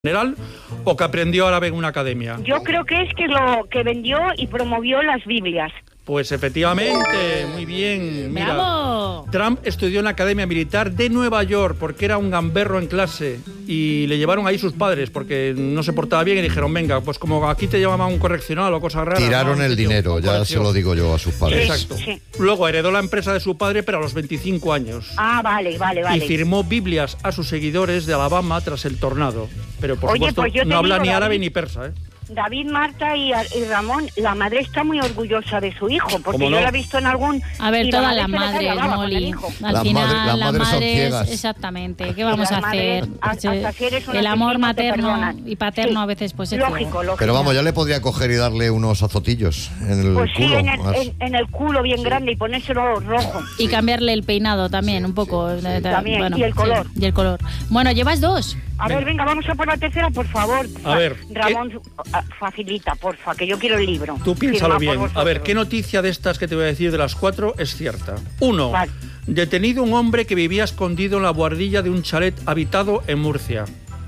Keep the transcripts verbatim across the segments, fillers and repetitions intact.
general o que aprendió árabe en una academia? Yo creo que es que lo que vendió y promovió las Biblias. Pues efectivamente, muy bien. Mira, ¡bravo! Trump estudió en la Academia Militar de Nueva York porque era un gamberro en clase y le llevaron ahí sus padres porque no se portaba bien y dijeron, venga, pues como aquí te llamaban un correccional o cosas raras. Tiraron ¿no? el dinero, ya corrección. se lo digo yo a sus padres. Exacto. Sí. Luego heredó la empresa de su padre, pero a los veinticinco años. Ah, vale, vale, vale. Y firmó Biblias a sus seguidores de Alabama tras el tornado. Pero por Oye, supuesto pues yo te no habla digo, ni árabe David, ni persa, ¿eh? David, Marta y, y Ramón, la madre está muy orgullosa de su hijo, porque ¿Cómo no? yo la he visto en algún... A ver, y todas la las madre se le cae madres, la baba con el Molly. hijo. Al Las final, madres- las las madres son madres, ciegas. exactamente. ¿Qué vamos Las a hacer? madres, hasta- hasta si eres un el amor asesino, te materno perdonan. y paterno Sí. a veces pues es Lógico, ciego. lógico. Pero vamos, ya le podría coger y darle unos azotillos en el Pues sí, culo. en el, Más. en, en el culo bien grande y ponérselo rojo. Y cambiarle el peinado también, un poco. de- de- También, bueno, y el color. sí, y el color. Bueno, llevas dos. A ver, venga, vamos a por la tercera, por favor. A ver, Ramón, ah, facilita, porfa, que yo quiero el libro. Tú piénsalo Firma por bien. A vosotros. ver, ¿qué noticia de estas que te voy a decir de las cuatro es cierta? Uno, Vale. detenido un hombre que vivía escondido en la buhardilla de un chalet habitado en Murcia.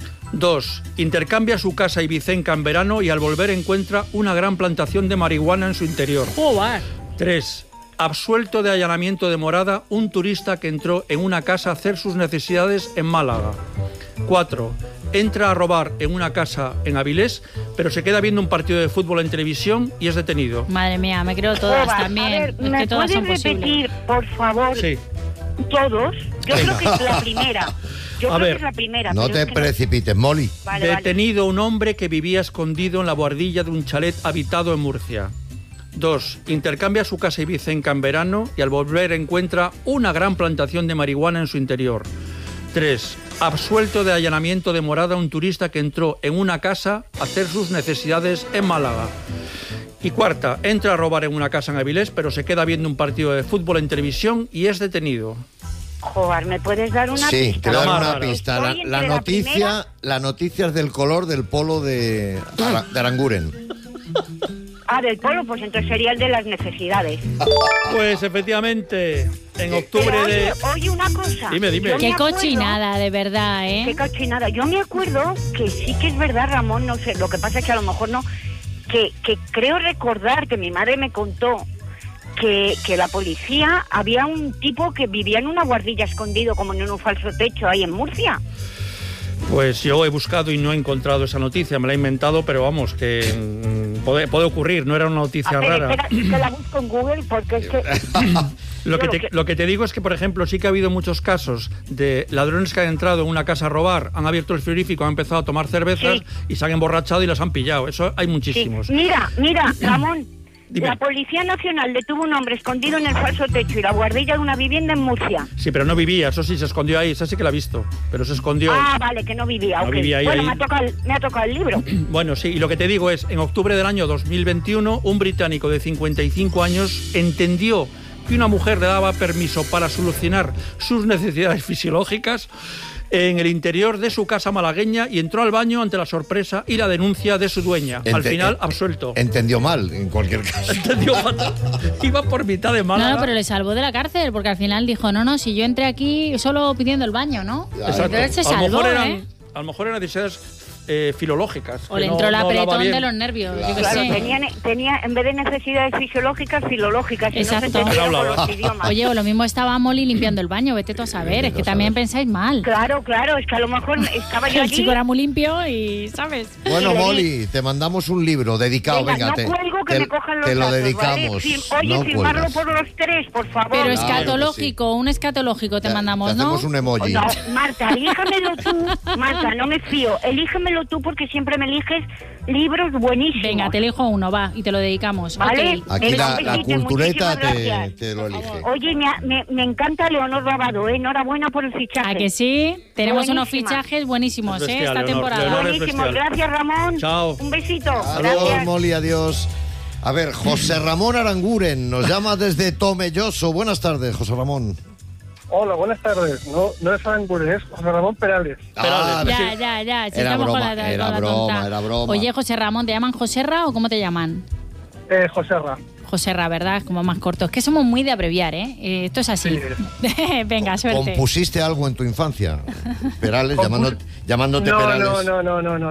Dos, intercambia su casa ibicenca en verano y al volver encuentra una gran plantación de marihuana en su interior. Tres, absuelto de allanamiento de morada un turista que entró en una casa a hacer sus necesidades en Málaga. Cuatro, entra a robar en una casa en Avilés, pero se queda viendo un partido de fútbol en televisión y es detenido. Madre mía, me creo todas Joder, también. A ver, es ¿me que todas puedes son posibles. repetir, por favor, Sí. todos? Yo Venga. creo que es la primera. Yo A creo ver, que es la primera. No pero te es que precipites, Molly. Vale, vale. Detenido un hombre que vivía escondido en la buhardilla de un chalet habitado en Murcia. Dos, intercambia su casa ibicenca en verano y al volver encuentra una gran plantación de marihuana en su interior. Tres, absuelto de allanamiento de morada un turista que entró en una casa a hacer sus necesidades en Málaga. Y cuarta, entra a robar en una casa en Avilés, pero se queda viendo un partido de fútbol en televisión y es detenido. Joder, ¿me puedes dar una Sí, pista? te voy a dar Vamos a una ver. pista. La, Estoy la entre la noticia, primera- la noticia es del color del polo de, Ara- de Aranguren. Ah, del polo, pues entonces sería el de las necesidades. Pues efectivamente, en octubre Pero oye, de... oye una cosa. Dime, dime. Yo me Qué acuerdo- cochinada, de verdad, Qué ¿eh? cochinada. Yo me acuerdo que sí que es verdad, Ramón, no sé, lo que pasa es que a lo mejor no, que, que creo recordar que mi madre me contó que, que la policía, había un tipo que vivía en una guardilla escondido como en un falso techo ahí en Murcia. Pues yo he buscado y no he encontrado esa noticia, me la he inventado, pero vamos, que mm, puede, puede ocurrir, no era una noticia A ver, rara. espera, que la busco en Google porque es que... Lo que, Yo te, lo que- lo que te digo es que, por ejemplo, sí que ha habido muchos casos de ladrones que han entrado en una casa a robar, han abierto el frigorífico, han empezado a tomar cervezas Sí. y se han emborrachado y las han pillado. Eso hay Sí. muchísimos. Mira, mira, Ramón, Dime. la Policía Nacional detuvo un hombre escondido en el falso techo y la guardilla de una vivienda en Murcia. Sí, pero no vivía, eso sí, se escondió ahí, esa sí que la he visto, pero se escondió. Ah, vale, que no vivía. No ok. vivía ahí, bueno, ahí. Me, ha tocado, el- me ha tocado el libro. Bueno, sí, y lo que te digo es, en octubre del año dos mil veintiuno, un británico de cincuenta y cinco años entendió que una mujer le daba permiso para solucionar sus necesidades fisiológicas en el interior de su casa malagueña y entró al baño ante la sorpresa y la denuncia de su dueña. Al Ente- final, en- absuelto. Entendió mal, en cualquier caso. Entendió fatal. Iba por mitad de No, Málaga. no, pero le salvó de la cárcel, porque al final dijo, no, no, si yo entré aquí solo pidiendo el baño, ¿no? Exacto. Entonces se a, lo salvó, mejor eran, ¿eh? a lo mejor eran necesidades eh, filológicas. O que le no- entró el no hablaba apretón bien. de los nervios, yo qué Claro, sé. tenía, tenía, en vez de necesidades fisiológicas, filológicas. Y Exacto. no se entendieron No con hablaba. los idiomas. Oye, o lo mismo estaba Molly limpiando el baño, vete tú a saber, es que también pensáis mal. Claro, claro, es que a lo mejor estaba yo El allí. chico era muy limpio y, ¿sabes? Bueno, Y le di- Molly, te mandamos un libro dedicado. Venga, Venga, no te, cuelgo que te- me cojan los te lo datos, ¿vale? dedicamos. Fir- Oye, no firmarlo cuelgas. por los tres, por favor. Pero Claro que escatológico, un escatológico te Te- mandamos, te ¿no? hacemos un emoji. No, Marta, elíjamelo tú. Marta, no me fío. Elígemelo tú porque siempre me eliges libros buenísimos. Venga, te elijo uno, va, y te lo dedicamos. Vale. Ok. Aquí Venga, la, un la besito, cultureta muchísimas te, gracias. te lo elige. Oye, me, me, me encanta Leonor Rabado, ¿eh? Enhorabuena por el fichaje. ¿A que sí? Tenemos unos Buenísima. fichajes buenísimos, Es ¿eh? bestial, Esta Leonor, temporada. Leonor es Buenísimo. bestial. Gracias, Ramón. Chao. Un besito. Adiós, Gracias. Molly, adiós. A ver, José Ramón Aranguren nos llama desde Tomelloso. Buenas tardes, José Ramón. Hola, buenas tardes. No, no es Aranguren, es José Ramón Perales. Ah, Ya, sí. ya, ya. Si Era estamos con broma, la, era con la broma, tonta. era broma. Oye, José Ramón, ¿te llaman Joserra o cómo te llaman? Eh, Joserra. Joserra, ¿verdad? Como más corto. Es que somos muy de abreviar, ¿eh? eh esto es así. Sí. Venga, suerte. ¿Compusiste algo en tu infancia? Perales, Compus- llamando, llamándote no, Perales. no, no, no, no, no.